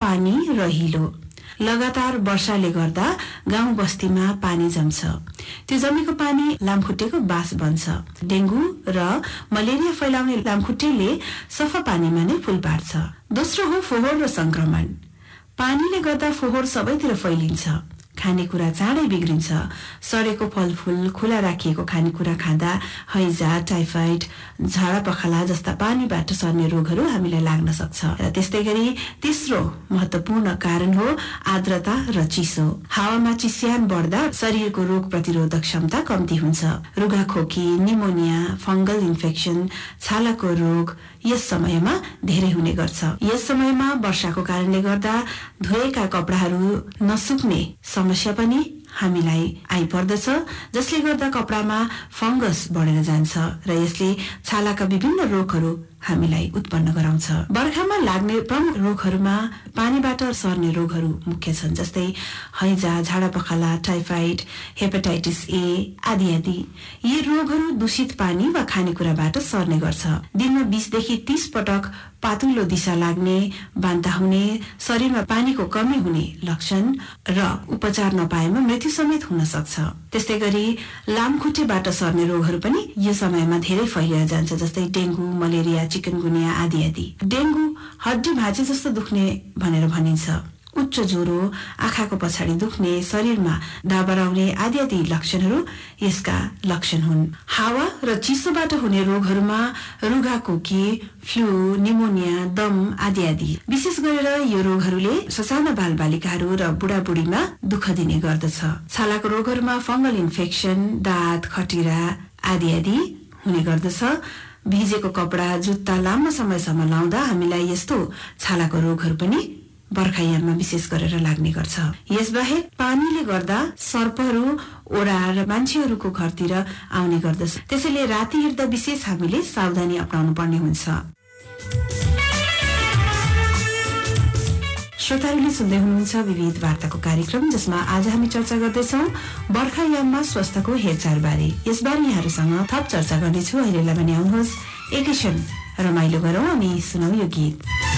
पानी रहिलो। लगातार वर्षाले गर्दा गाउँ बस्तीमा पानी जम्छ। त्यो जमेको पानी लामखुट्टेको बास बन्छ। डेंगू र मलेरिया फैलाउने लामखुट्टेले सफा पानीमा नै फूल पार्छ। दोस्रो हो फोहोर र संक्रमण। पानीले गर्दा फोहोर सबैतिर फैलिन्छ। खानेकुरा चाँडै बिग्रिन्छ। सडेको फलफूल, खुला राखिएको खानेकुरा खाँदा हैजा, टाइफाइड, झाडा पखाला जस्ता पानीबाट सर्ने रोगहरू हामीलाई लाग्न सक्छ। र त्यस्तै गरी तेस्रो महत्वपूर्ण कारण हो आर्द्रता र चिसो। हावामा चिस्यान बढ्दा शरीरको रोग प्रतिरोधक क्षमता कम्ती हुन्छ। रुघाखोकी, निमोनिया, फंगल इन्फेक्सन, छालाको रोग यस समयमा धेरै हुने गर्छ। यस समयमा वर्षाको कारणले गर्दा धोएका कपडाहरू नसुक्ने समस्या पनि हामीलाई आइपर्दछ, जसले गर्दा कपडामा फंगस बढेर जान्छ र यसले छालाका विभिन्न रोगहरू हामीलाई उत्पन्न गराउँछ। बर्खामा लाग्ने प्रमुख रोगहरूमा पानीबाट सर्ने रोगहरू मुख्य छन्, जस्तै हैजा, झाडा पखाला, टाइफाइड, हेपाटाइटिस ए आदि आदि। यी रोगहरू दूषित पानी वा खानेकुराबाट सर्ने गर्छ। दिनमा 20 देखि 30 पटक पातुलो दिशा लाग्ने, बान्ता हुने, शरीरमा पानीको कमी हुने लक्षण र उपचार नपाएमा मृत्यु समेत हुन सक्छ। त्यस्तै गरी लामखुट्टेबाट सर्ने रोगहरू पनि यो समयमा धेरै फैलिएर जान्छ, जस्तै डेंगू, मलेरिया, चिकनगुनिया आदि आदि। डेंगू हड्डी भाँचे जस्तो दुख्ने भनेर भनिन्छ। उच्च ज्वरो, आँखाको पछाडि दुख्ने, शरीरमा दाबराउने आदि आदि लक्षणहरू यसका लक्षण हुन्। हावा र चिसोबाट हुने रोगहरूमा रुघाखोकी, फ्लू, निमोनिया, दम आदि आदि। विशेष गरेर यो रोगहरूले ससाना बालबालिकाहरू र बुढाबुढीमा दुःख दिने गर्दछ। छालाको रोगहरूमा फंगल इन्फेक्सन, दाँत, खटिरा आदि आदि हुने गर्दछ। भिजेको कपडा, जुत्ता लामो समयसम्म लाउँदा हामीलाई यस्तो छालाको रोगहरू पनि बर्खायाममा विशेष गरेर लाग्ने गर्छ। यसबाहेक पानीले गर्दा सर्पहरू ओडा र मान्छेहरूको घरतिर आउने गर्दछ। त्यसैले राति हिँड्दा विशेष हामीले सावधानी अपनाउनु पर्ने हुन्छ। श्रोताहरूले सुन्दै हुनुहुन्छ विविध वार्ताको कार्यक्रम, जसमा आज हामी चर्चा गर्दैछौँ बर्खायाममा स्वास्थ्यको हेरचाह बारे। यसबारे यहाँहरूसँग थप चर्चा गर्नेछु। अहिलेलाई भने आउनुहोस् एकैछिन रमाइलो गरौँ अनि सुनौ यो गीत।